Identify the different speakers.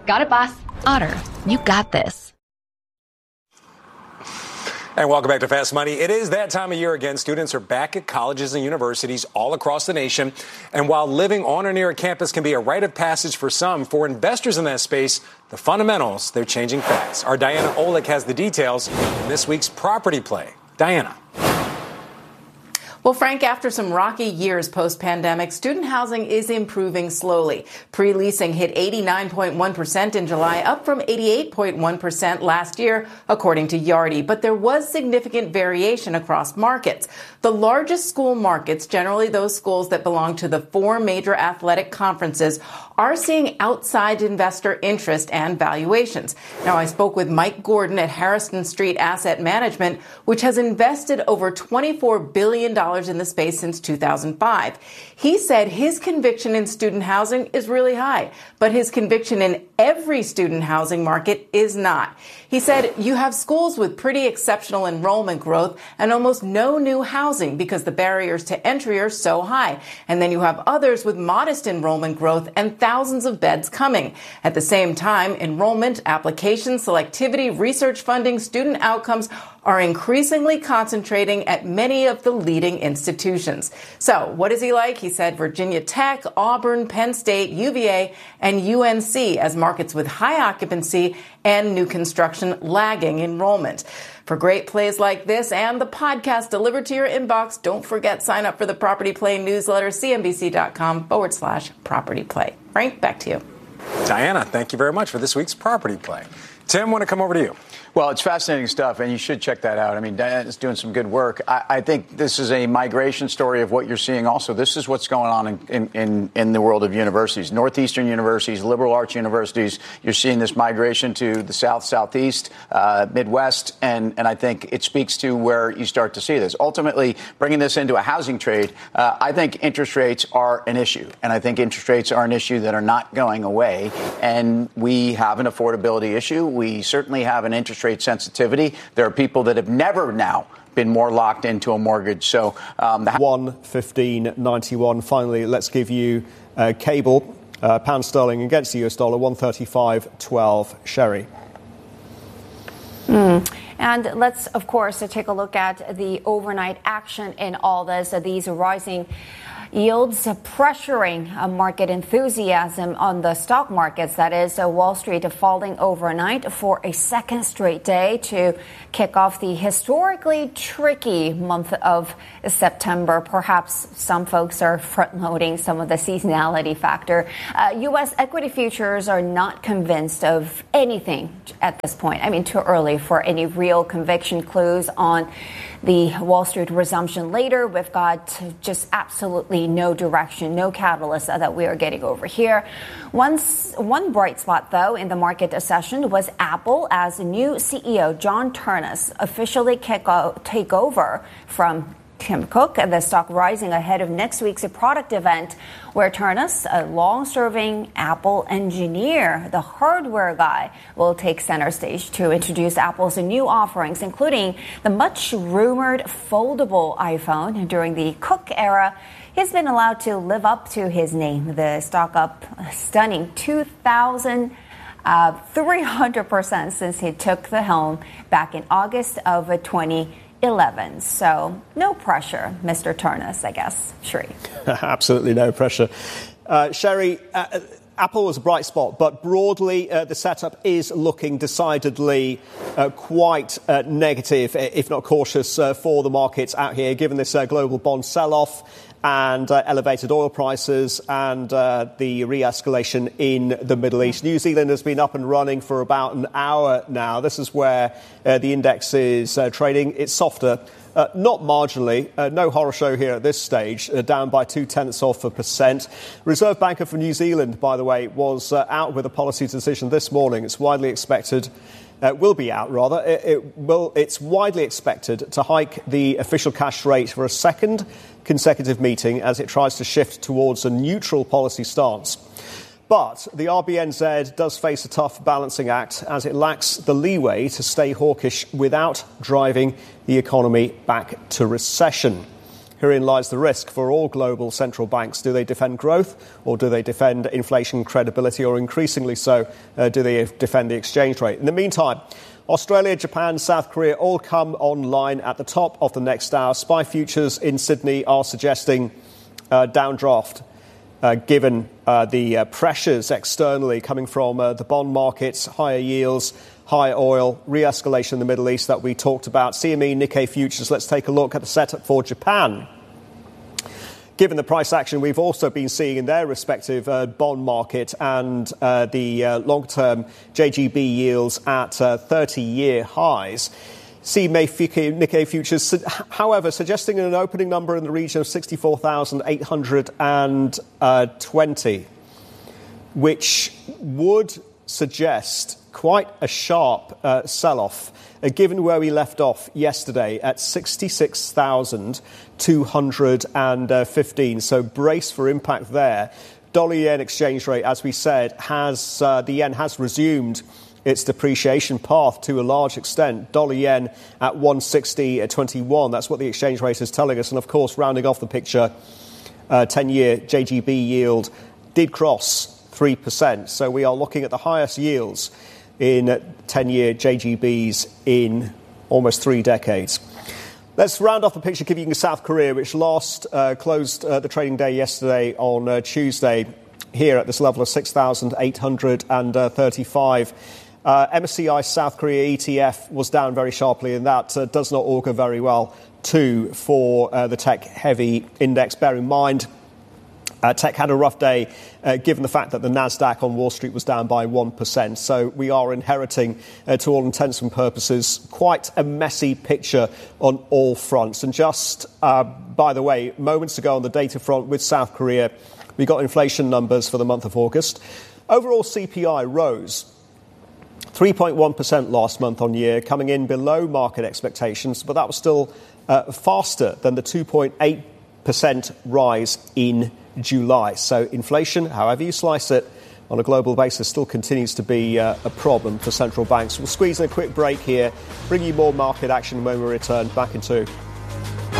Speaker 1: Got it, boss.
Speaker 2: Otter, you got this.
Speaker 3: And welcome back to Fast Money. It is that time of year again. Students are back at colleges and universities all across the nation. And while living on or near a campus can be a rite of passage for some, for investors in that space, the fundamentals, they're changing fast. Our Diana Olick has the details in this week's Property Play. Diana.
Speaker 4: Well, Frank, after some rocky years post-pandemic, student housing is improving slowly. Pre-leasing hit 89.1% in July, up from 88.1% last year, according to Yardi. But there was significant variation across markets. The largest school markets, generally those schools that belong to the 4 major athletic conferences, are seeing outside investor interest and valuations. Now, I spoke with Mike Gordon at Harrison Street Asset Management, which has invested over $24 billion in the space since 2005. He said his conviction in student housing is really high, but his conviction in every student housing market is not. He said you have schools with pretty exceptional enrollment growth and almost no new housing because the barriers to entry are so high. And then you have others with modest enrollment growth and thousands of beds coming. At the same time, enrollment, application, selectivity, research funding, student outcomes are increasingly concentrating at many of the leading institutions. So what is he like? He said Virginia Tech, Auburn, Penn State, UVA, and UNC as markets with high occupancy and new construction lagging enrollment. For great plays like this and the podcast delivered to your inbox, don't forget, sign up for the Property Play newsletter, cnbc.com/Property Play. Frank, back to you.
Speaker 3: Diana, thank you very much for this week's Property Play. Tim, want to come over to you?
Speaker 5: Well, it's fascinating stuff, and you should check that out. I mean, Diana's doing some good work. I think this is a migration story of what you're seeing also. This is what's going on in the world of universities. Northeastern universities, liberal arts universities, you're seeing this migration to the South, Southeast, Midwest, and I think it speaks to where you start to see this. Ultimately, bringing this into a housing trade, I think interest rates are an issue, and I think interest rates are an issue that are not going away, and we have an affordability issue. We certainly have an interest rate sensitivity. There are people that have never now been more locked into a mortgage. So
Speaker 6: 115.91. Finally, let's give you cable, pound sterling against the US dollar, 135.12. Sherry.
Speaker 7: And let's, of course, take a look at the overnight action in all this. These rising yields pressuring market enthusiasm on the stock markets. That is, Wall Street falling overnight for a second straight day to kick off the historically tricky month of September. Perhaps some folks are front-loading some of the seasonality factor. U.S. equity futures are not convinced of anything at this point. I mean, too early for any real conviction clues on the Wall Street resumption later. We've got just absolutely no direction, no catalyst that we are getting over here. One bright spot, though, in the market session was Apple, as new CEO John Ternus officially take over from Tim Cook, the stock rising ahead of next week's product event, where Ternus, a long-serving Apple engineer, the hardware guy, will take center stage to introduce Apple's new offerings, including the much-rumored foldable iPhone. During the Cook era, he's been allowed to live up to his name. The stock up a stunning 2,300% since he took the helm back in August of 2011. So no pressure, Mr. Ternus, I guess. Sherry.
Speaker 6: Absolutely no pressure. Sherry, Apple was a bright spot, but broadly the setup is looking decidedly quite negative, if not cautious, for the markets out here, given this global bond sell-off and elevated oil prices and the re-escalation in the Middle East. New Zealand has been up and running for about an hour now. This is where the index is trading. It's softer, not marginally. No horror show here at this stage, down by 0.2%. Reserve Bank of New Zealand, by the way, was out with a policy decision this morning. It's widely expected will be out, rather. It's widely expected to hike the official cash rate for a second consecutive meeting as it tries to shift towards a neutral policy stance. But the RBNZ does face a tough balancing act as it lacks the leeway to stay hawkish without driving the economy back to recession. Herein lies the risk for all global central banks. Do they defend growth, or do they defend inflation credibility, or increasingly so, do they defend the exchange rate? In the meantime, Australia, Japan, South Korea all come online at the top of the next hour. SPI futures in Sydney are suggesting downdraft, given the pressures externally coming from the bond markets, higher yields, high oil, re-escalation in the Middle East that we talked about. CME, Nikkei futures, let's take a look at the setup for Japan. Given the price action we've also been seeing in their respective bond market and the long-term JGB yields at 30-year highs, CME Nikkei futures, however, suggesting an opening number in the region of 64,820, which would suggest quite a sharp sell-off, given where we left off yesterday at 66,215. So brace for impact there. Dollar-yen exchange rate, as we said, the yen has resumed its depreciation path to a large extent. Dollar-yen at 160.21. That's what the exchange rate is telling us. And, of course, rounding off the picture, 10-year JGB yield did cross 3%. So we are looking at the highest yields in 10-year JGBs in almost 3 decades. Let's round off the picture, giving you South Korea, which closed the trading day yesterday on Tuesday here at this level of 6,835. MSCI South Korea ETF was down very sharply, and that does not augur very well, too, for the tech-heavy index. Bear in mind, tech had a rough day, given the fact that the Nasdaq on Wall Street was down by 1%. So we are inheriting, to all intents and purposes, quite a messy picture on all fronts. And just, by the way, moments ago on the data front with South Korea, we got inflation numbers for the month of August. Overall CPI rose 3.1% last month on year, coming in below market expectations, but that was still faster than the 2.8% rise in July. So inflation, however you slice it, on a global basis still continues to be a problem for central banks. We'll squeeze in a quick break here, bring you more market action when we return. Back in 2.